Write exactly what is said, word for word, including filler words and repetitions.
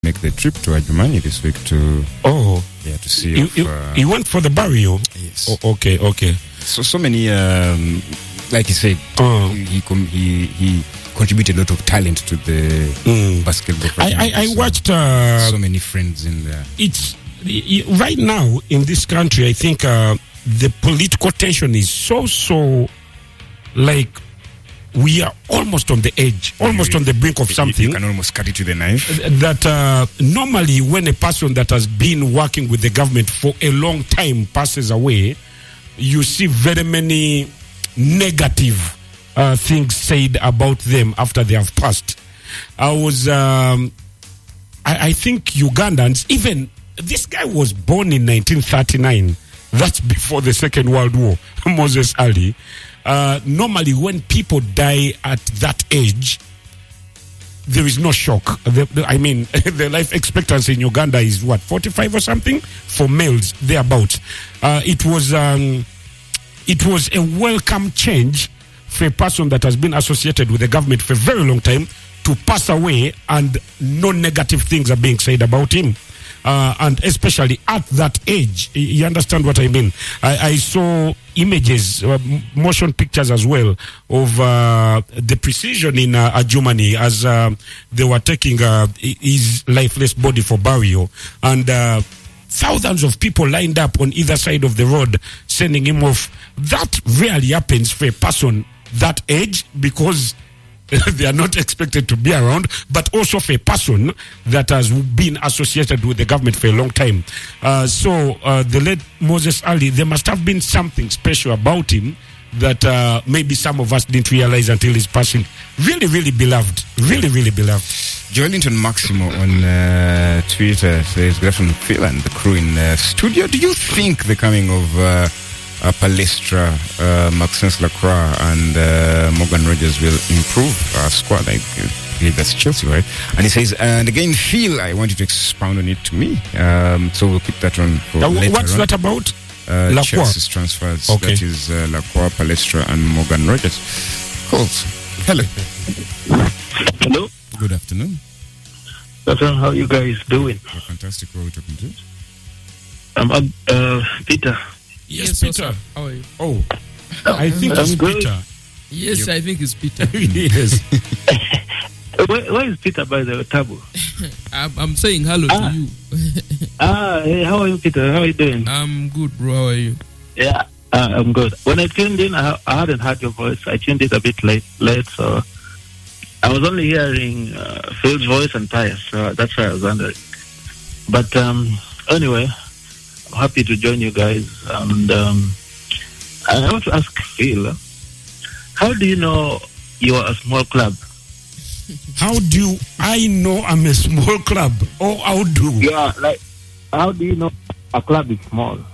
make the trip to Adjumani this week to oh yeah to see. You, if, you, uh, you went for the burial. Yes. Oh, okay, okay. So so many, um, like you said, Oh. he, he com- he he contributed a lot of talent to the Mm. basketball. I I, I So- watched. Uh, so many friends in there. it's y- y- right now in this country. I think uh, the political tension is so so like we are almost on the edge, almost on the brink of You- something. You can almost cut it with a knife. That uh, normally when a person that has been working with the government for a long time passes away, you see very many negative uh, things said about them after they have passed. I was, um, I, I think Ugandans, even this guy was born in nineteen thirty-nine. That's before the Second World War, Moses Ali. Uh, normally when people die at that age, there is no shock. The, the, I mean, the life expectancy in Uganda is what, forty-five or something for males, thereabouts. Uh, it was um, it was a welcome change for a person that has been associated with the government for a very long time to pass away, and no negative things are being said about him. Uh, and especially at that age, y- you understand what I mean. I, I saw images, uh, m- motion pictures as well of uh, the precision in uh, Adjumani as uh, they were taking uh, i- his lifeless body for burial, and uh, thousands of people lined up on either side of the road sending him off. That rarely happens for a person that age, because they are not expected to be around, but also for a person that has been associated with the government for a long time. Uh, so uh, the late Moses Ali, there must have been something special about him that uh, maybe some of us didn't realize until his passing. Really, really beloved. Really, really beloved. Joelinton Maximo on uh, Twitter says, "Good afternoon, Phil and the crew in uh, studio. Do you think the coming of uh, uh, Palestra, uh, Maxence Lacroix, and uh, Morgan Rogers will improve our squad?" I believe that's Chelsea, right? And he says, "And again, Phil, I want you to expound on it to me." Um, so we'll keep that on for Uh, later what's on. that about? Uh, Lacroix. Chelsea's transfers. Okay. That is uh, Lacroix, Palestra, and Morgan Rogers. Cool. Hello. Hello. Good afternoon. That's how you guys doing? You're fantastic. Who are we talking to? I'm uh, uh, Peter. Yes, Yes, Peter. Oscar. How are you? Oh, I think I'm it's good. Peter. Yes, I think it's Peter. Yes. Where, where is Peter by the table? I'm, I'm saying hello Ah. to you. Ah, hey, how are you, Peter? How are you doing? I'm good, bro. How are you? Yeah, uh, I'm good. When I tuned in, I, I hadn't heard your voice. I tuned in a bit late, late, so I was only hearing uh, Phil's voice and Pius. So that's why I was wondering. But um, anyway, I'm happy to join you guys. And um, I want to ask Phil, how do you know you're a small club? How do I know I'm a small club? Or how do? Yeah, like, how do you know a club is small?